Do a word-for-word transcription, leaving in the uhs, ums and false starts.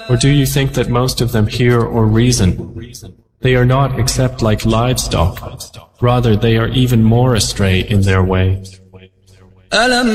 Or do you think that most of them hear or reason? They are not except like livestock. Rather, they are even more astray in their way. ألم